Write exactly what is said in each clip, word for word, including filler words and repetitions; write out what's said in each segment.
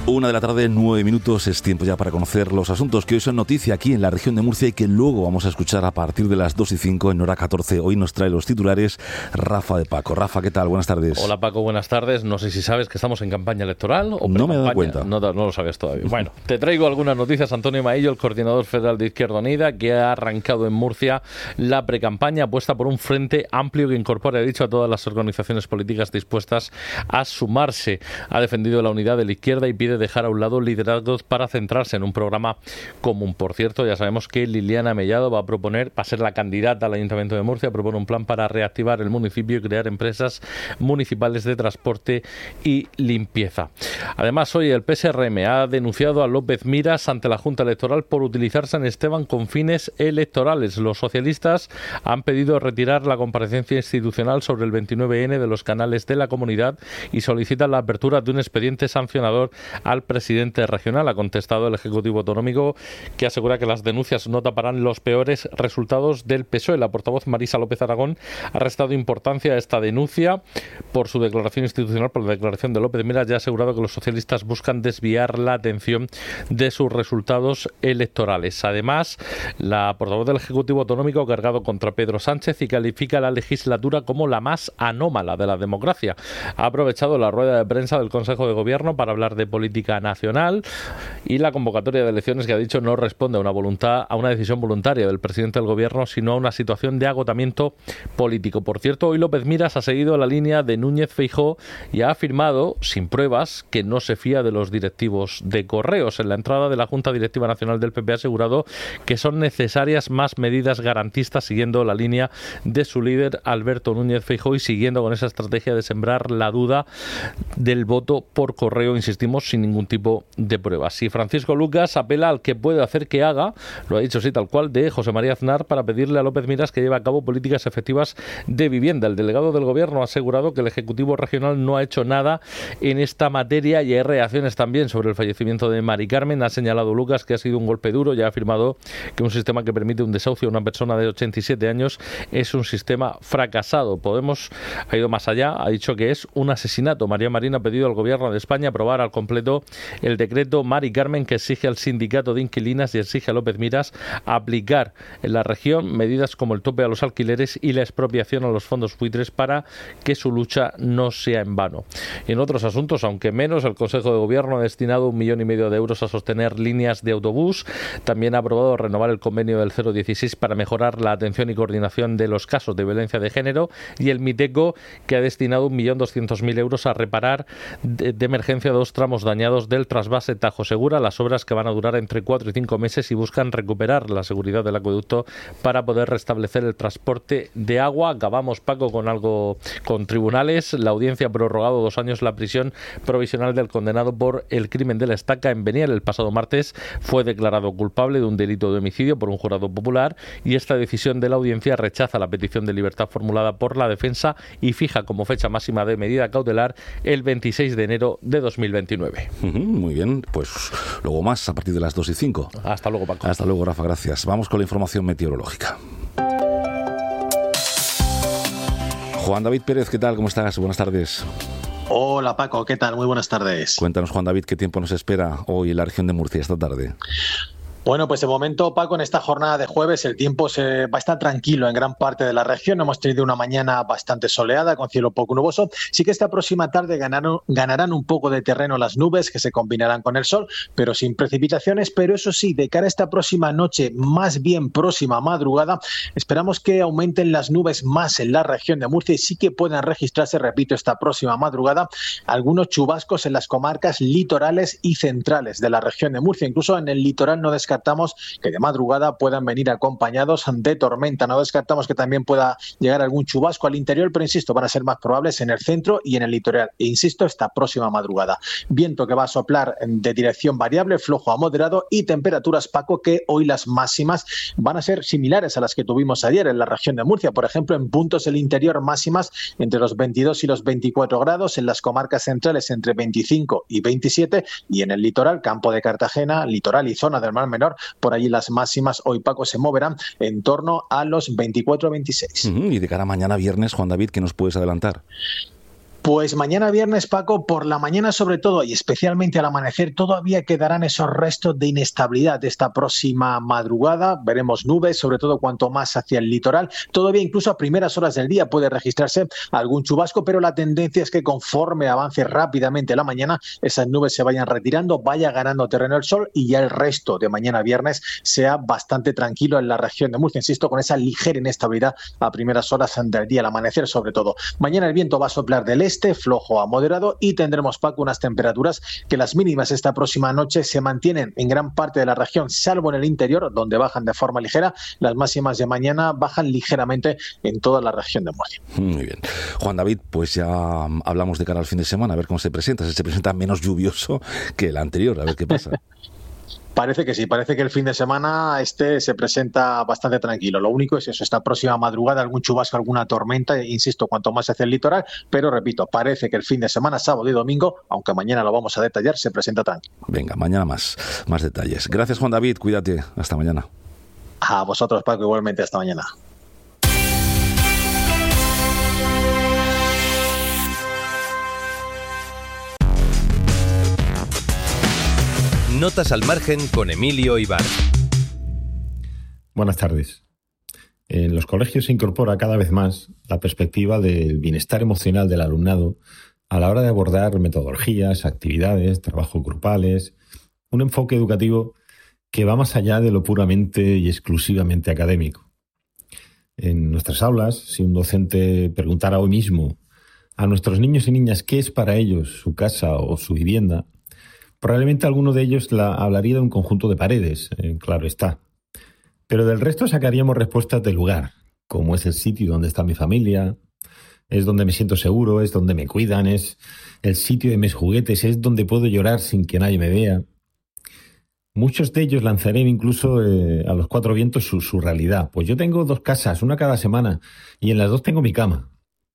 Una de la tarde, nueve minutos, es tiempo ya para conocer los asuntos que hoy son noticia aquí en la región de Murcia y que luego vamos a escuchar a partir de las dos y cinco en hora catorce. Hoy nos trae los titulares Rafa de Paco. Rafa, ¿qué tal? Buenas tardes. Hola Paco, buenas tardes. No sé si sabes que estamos en campaña electoral o no me he dado cuenta. No, no lo sabes todavía. Bueno, te traigo algunas noticias. Antonio Maillo, el coordinador federal de Izquierda Unida, que ha arrancado en Murcia la precampaña apuesta por un frente amplio que incorpore, ha dicho, a todas las organizaciones políticas dispuestas a sumarse. Ha defendido la unidad de la izquierda y pide dejar a un lado liderazgos para centrarse en un programa común. Por cierto, ya sabemos que Liliana Mellado va a proponer, va a ser la candidata al Ayuntamiento de Murcia, propone un plan para reactivar el municipio y crear empresas municipales de transporte y limpieza. Además, hoy el P S R M ha denunciado a López Miras ante la Junta Electoral por utilizar San Esteban con fines electorales. Los socialistas han pedido retirar la comparecencia institucional sobre el veintinueve ene de los canales de la comunidad y solicitan la apertura de un expediente sancionador al presidente regional. Ha contestado el Ejecutivo Autonómico, que asegura que las denuncias no taparán los peores resultados del P S O E. La portavoz Marisa López Aragón ha restado importancia a esta denuncia por su declaración institucional, por la declaración de López Miras, y ha asegurado que los socialistas buscan desviar la atención de sus resultados electorales. Además, la portavoz del Ejecutivo Autonómico ha cargado contra Pedro Sánchez y califica la legislatura como la más anómala de la democracia. Ha aprovechado la rueda de prensa del Consejo de Gobierno para hablar de política nacional y la convocatoria de elecciones, que ha dicho no responde a una voluntad, a una decisión voluntaria del presidente del Gobierno, sino a una situación de agotamiento político. Por cierto, hoy López Miras ha seguido la línea de Núñez Feijóo y ha afirmado, sin pruebas, que no se fía de los directivos de Correos. En la entrada de la Junta Directiva Nacional del P P ha asegurado que son necesarias más medidas garantistas, siguiendo la línea de su líder Alberto Núñez Feijóo y siguiendo con esa estrategia de sembrar la duda del voto por correo, insistimos, sin ningún tipo de pruebas. Y Francisco Lucas apela al que puede hacer que haga, lo ha dicho así tal cual, de José María Aznar, para pedirle a López Miras que lleve a cabo políticas efectivas de vivienda. El delegado del Gobierno ha asegurado que el Ejecutivo Regional no ha hecho nada en esta materia y hay reacciones también sobre el fallecimiento de Mari Carmen. Ha señalado Lucas que ha sido un golpe duro y ha afirmado que un sistema que permite un desahucio a una persona de ochenta y siete años es un sistema fracasado. Podemos ha ido más allá, ha dicho que es un asesinato. María Marín ha pedido al Gobierno de España aprobar al completo el decreto Mari Carmen, que exige al sindicato de inquilinas y exige a López Miras aplicar en la región medidas como el tope a los alquileres y la expropiación a los fondos buitres para que su lucha no sea en vano. En otros asuntos, aunque menos, el Consejo de Gobierno ha destinado un millón y medio de euros a sostener líneas de autobús. También ha aprobado renovar el convenio del cero dieciséis para mejorar la atención y coordinación de los casos de violencia de género, y el Miteco, que ha destinado un millón doscientos mil euros a reparar de, de emergencia dos tramos dañados del trasvase Tajo Segura, las obras que van a durar entre cuatro y cinco meses y buscan recuperar la seguridad del acueducto para poder restablecer el transporte de agua. Acabamos, Paco, con algo con tribunales. La audiencia ha prorrogado dos años la prisión provisional del condenado por el crimen de la estaca en Beniel. El pasado martes fue declarado culpable de un delito de homicidio por un jurado popular y esta decisión de la audiencia rechaza la petición de libertad formulada por la defensa y fija como fecha máxima de medida cautelar el veintiséis de enero de dos mil veintinueve. Muy bien, pues luego más a partir de las dos y cinco. Hasta luego, Paco. Hasta luego, Rafa, gracias. Vamos con la información meteorológica. Juan David Pérez, ¿qué tal? ¿Cómo estás? Buenas tardes. Hola Paco, ¿qué tal? Muy buenas tardes. Cuéntanos, Juan David, ¿qué tiempo nos espera hoy en la región de Murcia esta tarde? Bueno, pues de momento, Paco, en esta jornada de jueves el tiempo se va a estar tranquilo en gran parte de la región. Hemos tenido una mañana bastante soleada, con cielo poco nuboso. Sí que esta próxima tarde ganaron, ganarán un poco de terreno las nubes, que se combinarán con el sol, pero sin precipitaciones. Pero eso sí, de cara a esta próxima noche, más bien próxima madrugada, esperamos que aumenten las nubes más en la región de Murcia y sí que puedan registrarse, repito, esta próxima madrugada, algunos chubascos en las comarcas litorales y centrales de la región de Murcia. Incluso en el litoral no descartamos que de madrugada puedan venir acompañados de tormenta. No descartamos que también pueda llegar algún chubasco al interior, pero insisto, van a ser más probables en el centro y en el litoral. E insisto, esta próxima madrugada. Viento que va a soplar de dirección variable, flojo a moderado, y temperaturas, Paco, que hoy las máximas van a ser similares a las que tuvimos ayer en la región de Murcia. Por ejemplo, en puntos del interior máximas entre los veintidós y los veinticuatro grados, en las comarcas centrales entre veinticinco y veintisiete, y en el litoral, Campo de Cartagena, litoral y zona del Mar Menor, por allí las máximas hoy, Paco, se moverán en torno a los veinticuatro a veintiséis. Uh-huh. Y de cara a mañana viernes, Juan David, ¿qué nos puedes adelantar? Pues mañana viernes, Paco, por la mañana sobre todo y especialmente al amanecer, todavía quedarán esos restos de inestabilidad de esta próxima madrugada. Veremos nubes, sobre todo cuanto más hacia el litoral. Todavía incluso a primeras horas del día puede registrarse algún chubasco, pero la tendencia es que conforme avance rápidamente la mañana, esas nubes se vayan retirando, vaya ganando terreno el sol y ya el resto de mañana viernes sea bastante tranquilo en la región de Murcia. Insisto, con esa ligera inestabilidad a primeras horas del día, al amanecer sobre todo. Mañana el viento va a soplar del este, flojo a moderado, y tendremos, Paco, unas temperaturas que las mínimas esta próxima noche se mantienen en gran parte de la región, salvo en el interior, donde bajan de forma ligera. Las máximas de mañana bajan ligeramente en toda la región de Murcia. Muy bien. Juan David, pues ya hablamos de cara al fin de semana, a ver cómo se presenta. Si se presenta menos lluvioso que el anterior, a ver qué pasa. Parece que sí, parece que el fin de semana este se presenta bastante tranquilo. Lo único es eso, esta próxima madrugada, algún chubasco, alguna tormenta, insisto, cuanto más hacia el litoral, pero repito, parece que el fin de semana, sábado y domingo, aunque mañana lo vamos a detallar, se presenta tranquilo. Venga, mañana más, más detalles. Gracias, Juan David, cuídate, hasta mañana. A vosotros, Paco, igualmente, hasta mañana. Notas al margen con Emilio Ibar. Buenas tardes. En los colegios se incorpora cada vez más la perspectiva del bienestar emocional del alumnado a la hora de abordar metodologías, actividades, trabajos grupales, un enfoque educativo que va más allá de lo puramente y exclusivamente académico. En nuestras aulas, si un docente preguntara hoy mismo a nuestros niños y niñas qué es para ellos su casa o su vivienda, probablemente alguno de ellos la hablaría de un conjunto de paredes, eh, claro está. Pero del resto sacaríamos respuestas del lugar, como es el sitio donde está mi familia, es donde me siento seguro, es donde me cuidan, es el sitio de mis juguetes, es donde puedo llorar sin que nadie me vea. Muchos de ellos lanzarían incluso eh, a los cuatro vientos su, su realidad. Pues yo tengo dos casas, una cada semana, y en las dos tengo mi cama.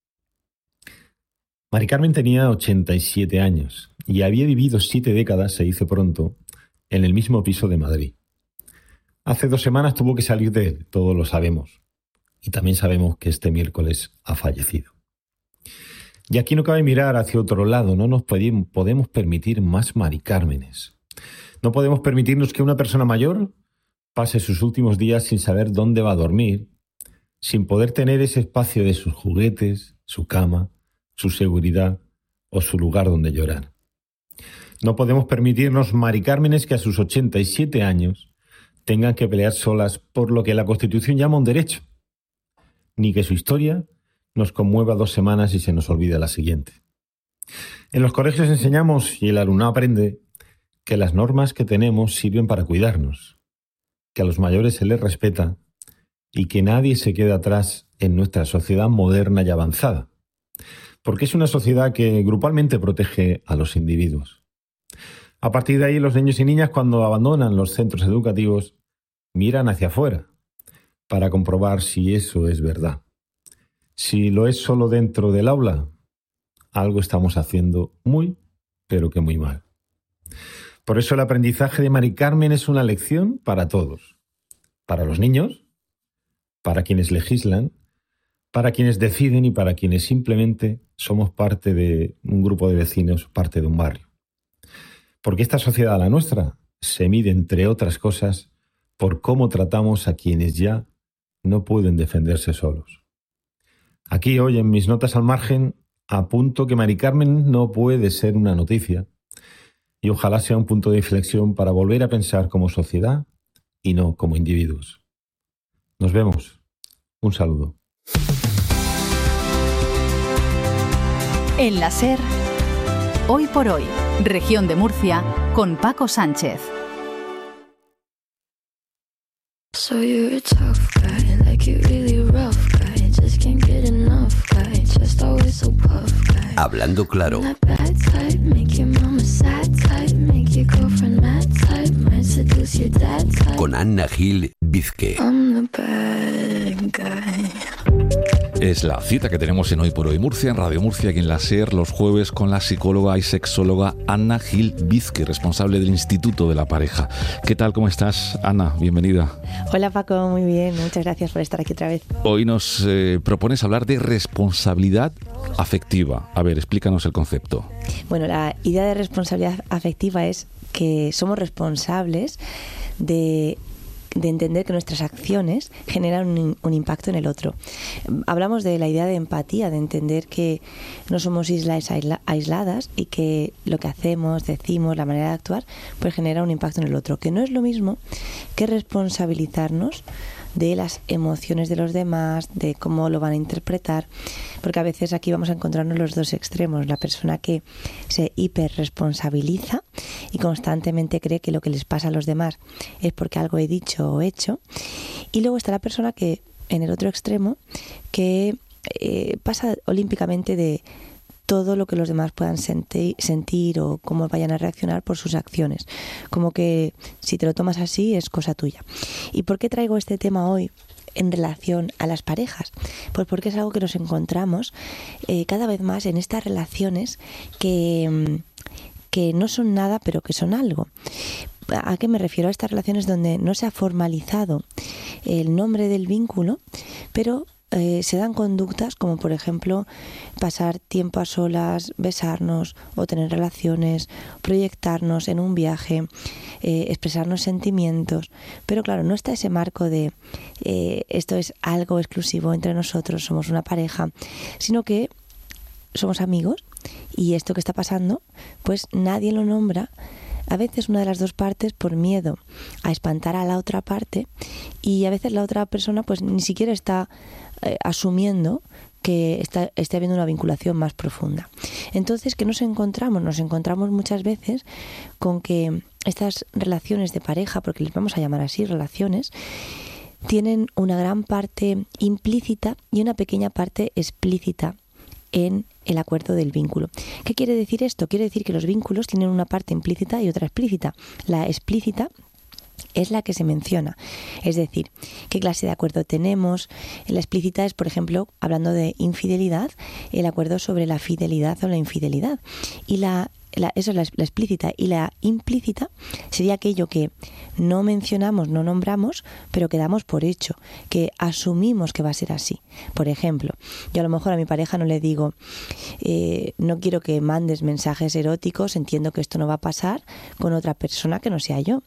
Mari Carmen tenía ochenta y siete años y había vivido siete décadas, se dice pronto, en el mismo piso de Madrid. Hace dos semanas tuvo que salir de él, todos lo sabemos. Y también sabemos que este miércoles ha fallecido. Y aquí no cabe mirar hacia otro lado, no nos podemos permitir más Mari Cármenes. No podemos permitirnos que una persona mayor pase sus últimos días sin saber dónde va a dormir, sin poder tener ese espacio de sus juguetes, su cama, su seguridad o su lugar donde llorar. No podemos permitirnos Mari Cármenes que a sus ochenta y siete años tengan que pelear solas por lo que la Constitución llama un derecho, ni que su historia nos conmueva dos semanas y se nos olvide la siguiente. En los colegios enseñamos, y el alumnado aprende, que las normas que tenemos sirven para cuidarnos, que a los mayores se les respeta y que nadie se quede atrás en nuestra sociedad moderna y avanzada, porque es una sociedad que grupalmente protege a los individuos. A partir de ahí, los niños y niñas, cuando abandonan los centros educativos, miran hacia afuera para comprobar si eso es verdad. Si lo es solo dentro del aula, algo estamos haciendo muy, pero que muy mal. Por eso el aprendizaje de Mari Carmen es una lección para todos. Para los niños, para quienes legislan, para quienes deciden y para quienes simplemente somos parte de un grupo de vecinos, parte de un barrio. Porque esta sociedad, la nuestra, se mide, entre otras cosas, por cómo tratamos a quienes ya no pueden defenderse solos. Aquí hoy, en mis notas al margen, apunto que Mari Carmen no puede ser una noticia y ojalá sea un punto de inflexión para volver a pensar como sociedad y no como individuos. Nos vemos. Un saludo. En la SER, Hoy por Hoy, Región de Murcia, con Paco Sánchez. So you're a tough guy, like you really rough guy, just can't get enough guy, just always so puff guy. Hablando claro. That bad type, make your mama sad type, make your girlfriend mad type, might seduce your dad type. Con Anna Gil Vizque. I'm the bad guy. Es la cita que tenemos en Hoy por Hoy Murcia, en Radio Murcia, aquí en la SER, los jueves con la psicóloga y sexóloga Ana Gil Vizque, responsable del Instituto de la Pareja. ¿Qué tal? ¿Cómo estás, Ana? Bienvenida. Hola, Paco. Muy bien. Muchas gracias por estar aquí otra vez. Hoy nos eh, propones hablar de responsabilidad afectiva. A ver, explícanos el concepto. Bueno, la idea de responsabilidad afectiva es que somos responsables de... de entender que nuestras acciones generan un, un impacto en el otro. Hablamos de la idea de empatía, de entender que no somos islas aisla, aisladas y que lo que hacemos, decimos, la manera de actuar, pues genera un impacto en el otro, que no es lo mismo que responsabilizarnos de las emociones de los demás, de cómo lo van a interpretar, porque a veces aquí vamos a encontrarnos los dos extremos, la persona que se hiperresponsabiliza y constantemente cree que lo que les pasa a los demás es porque algo he dicho o hecho, y luego está la persona que, en el otro extremo, que eh, pasa olímpicamente de todo lo que los demás puedan senti- sentir o cómo vayan a reaccionar por sus acciones. Como que si te lo tomas así es cosa tuya. ¿Y por qué traigo este tema hoy en relación a las parejas? Pues porque es algo que nos encontramos eh, cada vez más en estas relaciones que, que no son nada pero que son algo. ¿A qué me refiero? A estas relaciones donde no se ha formalizado el nombre del vínculo, pero Eh, se dan conductas como, por ejemplo, pasar tiempo a solas, besarnos o tener relaciones, proyectarnos en un viaje, eh, expresarnos sentimientos. Pero claro, no está ese marco de eh, esto es algo exclusivo entre nosotros, somos una pareja, sino que somos amigos y esto que está pasando, pues nadie lo nombra. A veces una de las dos partes por miedo a espantar a la otra parte, y a veces la otra persona pues ni siquiera está eh, asumiendo que está, esté habiendo una vinculación más profunda. Entonces, ¿qué nos encontramos? Nos encontramos muchas veces con que estas relaciones de pareja, porque les vamos a llamar así, relaciones, tienen una gran parte implícita y una pequeña parte explícita en el acuerdo del vínculo. ¿Qué quiere decir esto? Quiere decir que los vínculos tienen una parte implícita y otra explícita. La explícita es la que se menciona, es decir, qué clase de acuerdo tenemos. La explícita es, por ejemplo, hablando de infidelidad, el acuerdo sobre la fidelidad o la infidelidad. Y la La, eso es la, la explícita, y la implícita sería aquello que no mencionamos, no nombramos, pero que damos por hecho, que asumimos que va a ser así. Por ejemplo, yo a lo mejor a mi pareja no le digo eh, no quiero que mandes mensajes eróticos, entiendo que esto no va a pasar con otra persona que no sea yo.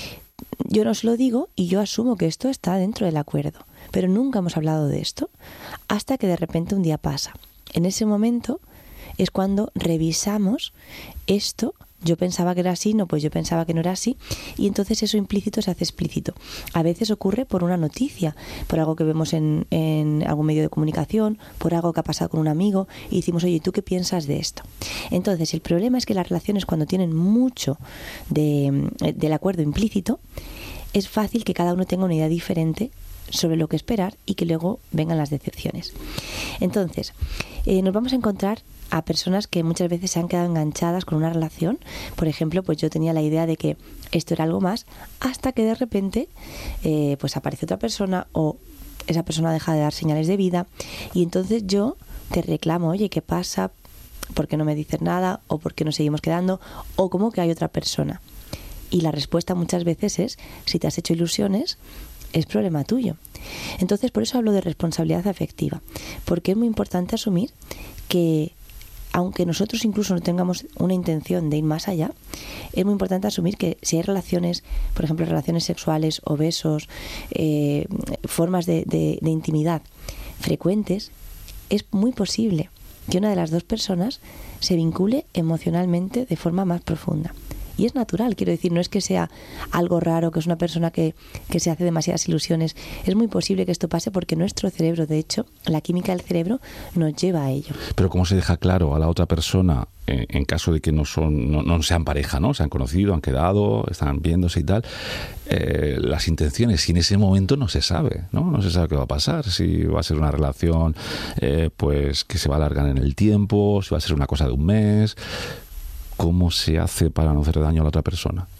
Yo no se lo digo y yo asumo que esto está dentro del acuerdo, pero nunca hemos hablado de esto hasta que de repente un día pasa. En ese momento es cuando revisamos esto. Yo pensaba que era así, no, pues yo pensaba que no era así, y entonces eso implícito se hace explícito. A veces ocurre por una noticia, por algo que vemos en, en algún medio de comunicación, por algo que ha pasado con un amigo, y decimos, oye, ¿tú qué piensas de esto? Entonces, el problema es que las relaciones, cuando tienen mucho de, del acuerdo implícito, es fácil que cada uno tenga una idea diferente sobre lo que esperar y que luego vengan las decepciones. Entonces, eh, nos vamos a encontrar a personas que muchas veces se han quedado enganchadas con una relación. Por ejemplo, pues yo tenía la idea de que esto era algo más, hasta que de repente eh, pues aparece otra persona, o esa persona deja de dar señales de vida, y entonces yo te reclamo, oye, ¿qué pasa? ¿Por qué no me dices nada? ¿O por qué nos seguimos quedando? ¿O cómo que hay otra persona? Y la respuesta muchas veces es, si te has hecho ilusiones, es problema tuyo. Entonces, por eso hablo de responsabilidad afectiva, porque es muy importante asumir que, aunque nosotros incluso no tengamos una intención de ir más allá, es muy importante asumir que si hay relaciones, por ejemplo, relaciones sexuales o besos, eh, formas de, de, de intimidad frecuentes, es muy posible que una de las dos personas se vincule emocionalmente de forma más profunda. Y es natural, quiero decir, no es que sea algo raro, que es una persona que, que se hace demasiadas ilusiones. Es muy posible que esto pase porque nuestro cerebro, de hecho, la química del cerebro nos lleva a ello. Pero ¿cómo se deja claro a la otra persona, eh, en caso de que no son no, no sean pareja, ¿no? Se han conocido, han quedado, están viéndose y tal, eh, las intenciones? Si en ese momento no se sabe, ¿no? No se sabe qué va a pasar, si va a ser una relación eh, pues que se va a alargar en el tiempo, si va a ser una cosa de un mes. ¿Cómo se hace para no hacer daño a la otra persona?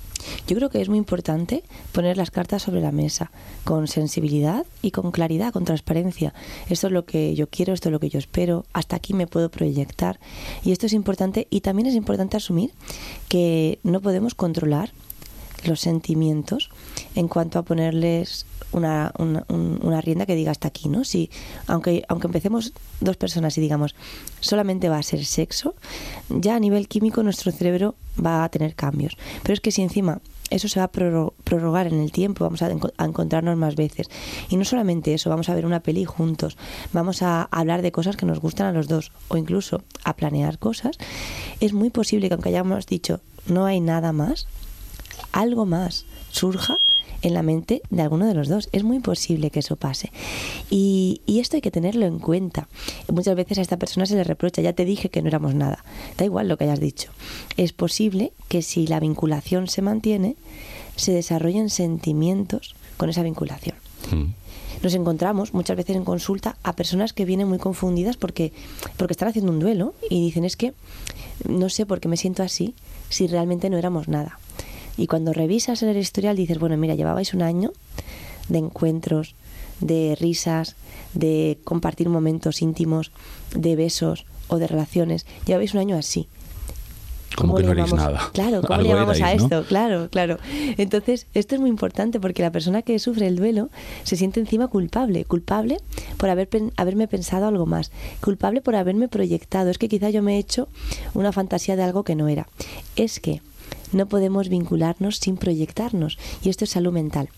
Yo creo que es muy importante poner las cartas sobre la mesa con sensibilidad y con claridad, con transparencia. Esto es lo que yo quiero, esto es lo que yo espero, hasta aquí me puedo proyectar. Y esto es importante, y también es importante asumir que no podemos controlar los sentimientos en cuanto a ponerles una, una, una rienda que diga hasta aquí, ¿no? Si, aunque, aunque empecemos dos personas y digamos solamente va a ser sexo, ya a nivel químico nuestro cerebro va a tener cambios. Pero es que si encima eso se va a prorrogar en el tiempo, vamos a, a encontrarnos más veces. Y no solamente eso, vamos a ver una peli juntos, vamos a hablar de cosas que nos gustan a los dos, o incluso a planear cosas. Es muy posible que aunque hayamos dicho no hay nada más, algo más surja en la mente de alguno de los dos. Es muy posible que eso pase. Y, y esto hay que tenerlo en cuenta. Muchas veces a esta persona se le reprocha, ya te dije que no éramos nada. Da igual lo que hayas dicho. Es posible que si la vinculación se mantiene, se desarrollen sentimientos con esa vinculación. Mm. Nos encontramos muchas veces en consulta a personas que vienen muy confundidas porque, porque están haciendo un duelo y dicen, es que no sé por qué me siento así si realmente no éramos nada. Y cuando revisas el historial dices, bueno, mira, llevabais un año de encuentros, de risas, de compartir momentos íntimos, de besos o de relaciones. Llevabais un año así. Como que no erais nada. Claro, ¿cómo le llamamos a esto? ¿No? Claro, claro. Entonces, esto es muy importante porque la persona que sufre el duelo se siente encima culpable. Culpable por haber haberme pensado algo más. Culpable por haberme proyectado. Es que quizá yo me he hecho una fantasía de algo que no era. Es que no podemos vincularnos sin proyectarnos. Y esto es salud mental.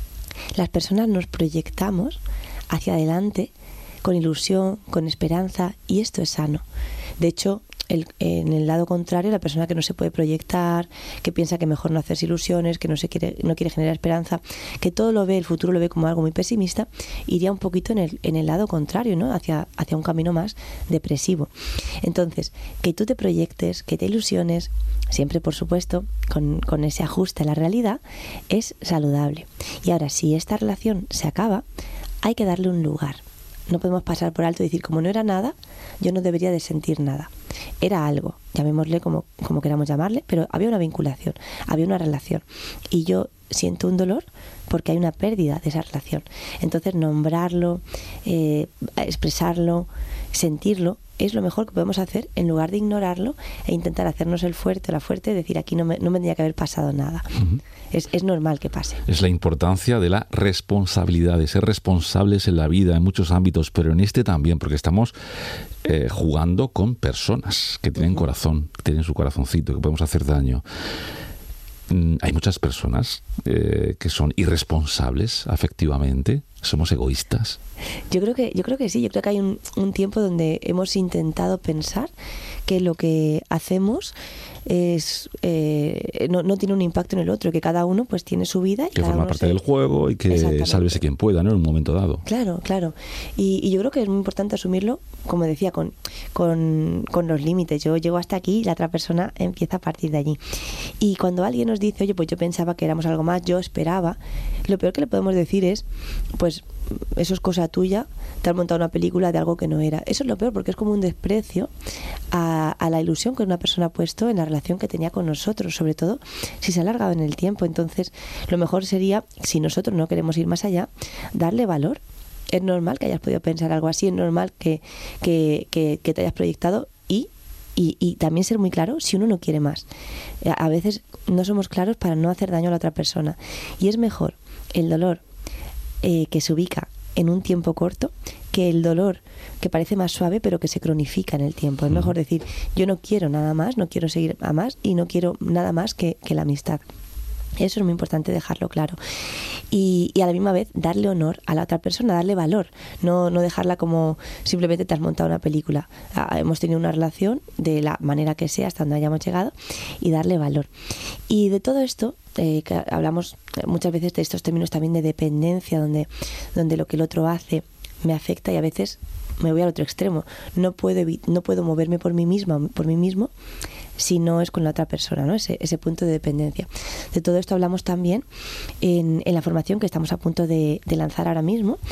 Las personas nos proyectamos hacia adelante con ilusión, con esperanza, y esto es sano. De hecho, el, en el lado contrario, la persona que no se puede proyectar, que piensa que mejor no hacerse ilusiones, que no se quiere, no quiere generar esperanza, que todo lo ve, el futuro lo ve como algo muy pesimista, iría un poquito en el, en el lado contrario, ¿no? Hacia, hacia un camino más depresivo. Entonces, que tú te proyectes, que te ilusiones, siempre por supuesto con, con ese ajuste a la realidad, es saludable. Y ahora, si esta relación se acaba, hay que darle un lugar. No podemos pasar por alto y decir, como no era nada, yo no debería de sentir nada. Era algo, llamémosle como, como queramos llamarle, pero había una vinculación, había una relación. Y yo siento un dolor porque hay una pérdida de esa relación. Entonces, nombrarlo, eh, expresarlo, sentirlo, es lo mejor que podemos hacer en lugar de ignorarlo e intentar hacernos el fuerte o la fuerte, decir aquí no me, no me tendría que haber pasado nada. Uh-huh. Es, es normal que pase. Es la importancia de la responsabilidad, de ser responsables en la vida, en muchos ámbitos, pero en este también, porque estamos eh, jugando con personas que tienen uh-huh. corazón, que tienen su corazoncito, que podemos hacer daño. Hay muchas personas eh, que son irresponsables afectivamente. ¿Somos egoístas? Yo creo que, yo creo que sí. Yo creo que hay un, un tiempo donde hemos intentado pensar que lo que hacemos es eh, no, no tiene un impacto en el otro, que cada uno pues tiene su vida y que cada forma uno parte se... del juego y que sálvese quien pueda, ¿no? En un momento dado. Claro, claro. Y, y yo creo que es muy importante asumirlo, como decía, con, con, con los límites. Yo llego hasta aquí y la otra persona empieza a partir de allí. Y cuando alguien nos dice, oye, pues yo pensaba que éramos algo más, yo esperaba, lo peor que le podemos decir es, pues eso es cosa tuya, te has montado una película de algo que no era. Eso es lo peor, porque es como un desprecio a, a la ilusión que una persona ha puesto en la relación que tenía con nosotros, sobre todo si se ha alargado en el tiempo. Entonces, lo mejor sería, si nosotros no queremos ir más allá, darle valor. Es normal que hayas podido pensar algo así, es normal que, que, que, que te hayas proyectado y Y, y también ser muy claro si uno no quiere más. A veces no somos claros para no hacer daño a la otra persona. Y es mejor el dolor eh, que se ubica en un tiempo corto que el dolor que parece más suave pero que se cronifica en el tiempo. Es mejor decir, yo no quiero nada más, no quiero seguir a más y no quiero nada más que, que la amistad. Eso es muy importante dejarlo claro. Y, y a la misma vez darle honor a la otra persona, darle valor, no, no dejarla como simplemente te has montado una película. Ah, hemos tenido una relación de la manera que sea hasta donde hayamos llegado y darle valor. Y de todo esto, eh, que hablamos muchas veces de estos términos también de dependencia, donde, donde lo que el otro hace me afecta y a veces me voy al otro extremo. No puedo, no puedo moverme por mí misma, por mí mismo, si no es con la otra persona, ¿no? Ese, ese punto de dependencia. De todo esto hablamos también en, en la formación que estamos a punto de, de lanzar ahora mismo,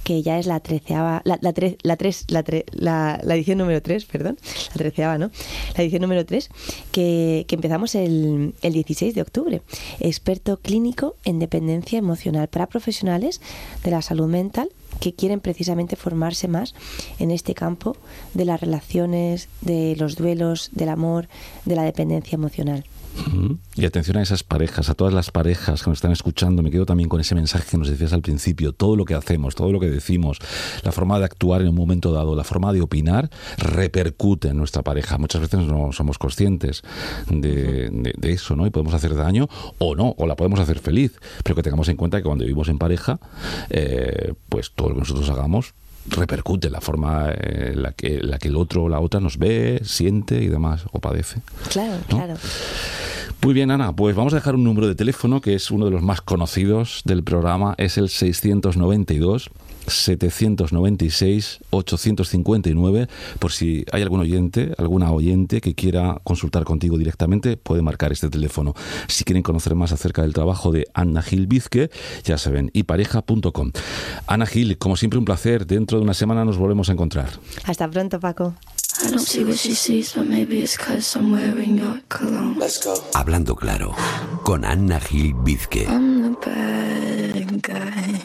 que ya es la treceava, la, la, tre, la, tres, la, tre, la, la edición número tres, perdón, la treceava, ¿no? La edición número tres, que, que empezamos el, el dieciséis de octubre. Experto clínico en dependencia emocional para profesionales de la salud mental que quieren precisamente formarse más en este campo de las relaciones, de los duelos, del amor, de la dependencia emocional. Y atención a esas parejas, a todas las parejas que nos están escuchando. Me quedo también con ese mensaje que nos decías al principio. Todo lo que hacemos, todo lo que decimos, la forma de actuar en un momento dado, la forma de opinar, repercute en nuestra pareja. Muchas veces no somos conscientes de, de, de eso, ¿no? Y podemos hacer daño o no, o la podemos hacer feliz. Pero que tengamos en cuenta que cuando vivimos en pareja, eh, pues todo lo que nosotros hagamos repercute en la forma en la que, la que el otro o la otra nos ve, siente y demás, o padece. Claro, ¿no? claro. Muy bien, Ana, pues vamos a dejar un número de teléfono que es uno de los más conocidos del programa, es el seiscientos noventa y dos, setecientos noventa y seis, ochocientos cincuenta y nueve. Por si hay algún oyente, alguna oyente que quiera consultar contigo directamente, puede marcar este teléfono. Si quieren conocer más acerca del trabajo de Anna Gil Vizque, ya saben, y pareja punto com. Ana Gil, como siempre un placer. Dentro de una semana nos volvemos a encontrar. Hasta pronto, Paco. I don't see what she sees, but maybe it's 'cause I'm wearing your cologne. Let's go. Hablando claro, con Anna Gil Vizque. I'm the bad guy.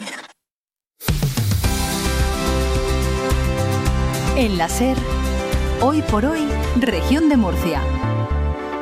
En la SER, hoy por hoy, Región de Murcia.